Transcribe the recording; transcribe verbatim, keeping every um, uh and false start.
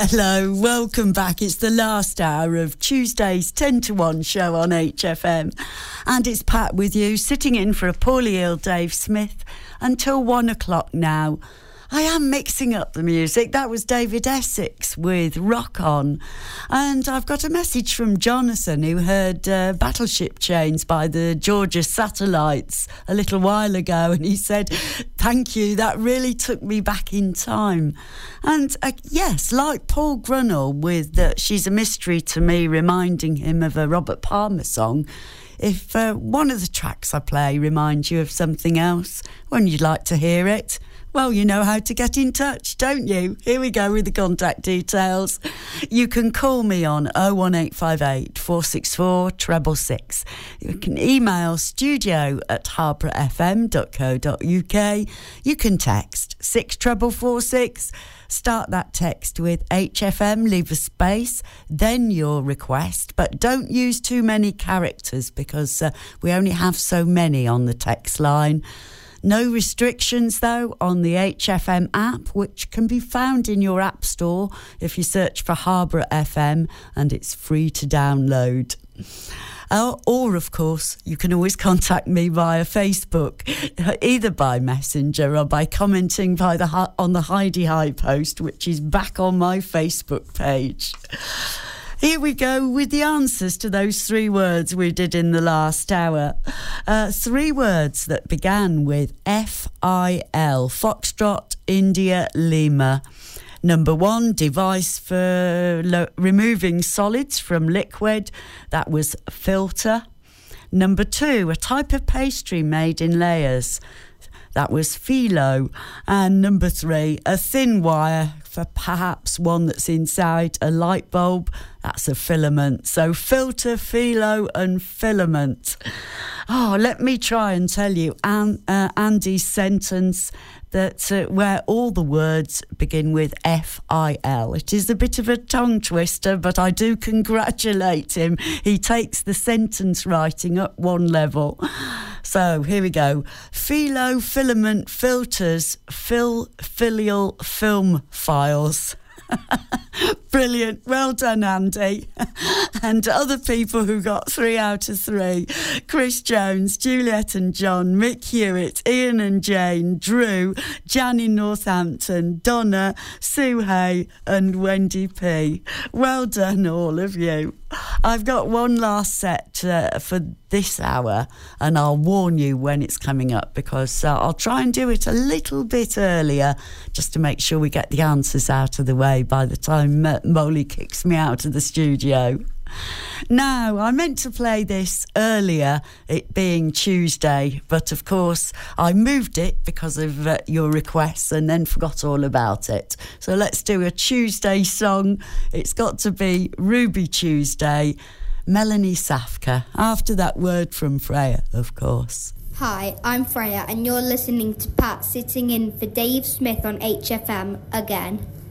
Hello, welcome back. It's the last hour of Tuesday's ten to one show on H F M. And it's Pat with you, sitting in for a poorly ill Dave Smith until one o'clock now. I am mixing up the music. That was David Essex with Rock On. And I've got a message from Jonathan, who heard uh, Battleship Chains by the Georgia Satellites a little while ago. And he said, thank you, that really took me back in time. And uh, yes, like Paul Grunnell with uh, She's a Mystery to Me, reminding him of a Robert Palmer song. If uh, one of the tracks I play reminds you of something else, when you'd like to hear it, well, you know how to get in touch, don't you? Here we go with the contact details. You can call me on oh one eight five eight, four six four, six six six. You can email studio at harborough f m dot co dot u k. You can text six four four six. Start that text with H F M, leave a space, then your request, but don't use too many characters because uh, we only have so many on the text line. No restrictions, though, on the H F M app, which can be found in your app store if you search for Harborough F M, and it's free to download. Uh, or, of course, you can always contact me via Facebook, either by Messenger or by commenting by the on the Heidi High post, which is back on my Facebook page. Here we go with the answers to those three words we did in the last hour. Uh, three words that began with F I L, Foxtrot, India, Lima. Number one, device for lo- removing solids from liquid. That was filter. Number two, a type of pastry made in layers. That was phyllo. And number three, a thin wire for perhaps one that's inside a light bulb. That's a filament. So filter, phyllo and filament. Oh, let me try and tell you An- uh, Andy's sentence that uh, where all the words begin with F I L. It is a bit of a tongue twister, but I do congratulate him. He takes the sentence writing up one level. So here we go. Phyllo, filament, filters, fil, filial, film files. Brilliant. Well done, Andy. And other people who got three out of three. Chris Jones, Juliet and John, Mick Hewitt, Ian and Jane, Drew, Jan in Northampton, Donna, Sue Hay and Wendy P. Well done, all of you. I've got one last set uh, for this hour, and I'll warn you when it's coming up because uh, I'll try and do it a little bit earlier just to make sure we get the answers out of the way by the time uh, Molly kicks me out of the studio. Now, I meant to play this earlier, it being Tuesday, but of course I moved it because of uh, your requests and then forgot all about it. So let's do a Tuesday song. It's got to be Ruby Tuesday, Melanie Safka, after that word from Freya, of course. Hi, I'm Freya and you're listening to Pat sitting in for Dave Smith on H F M again.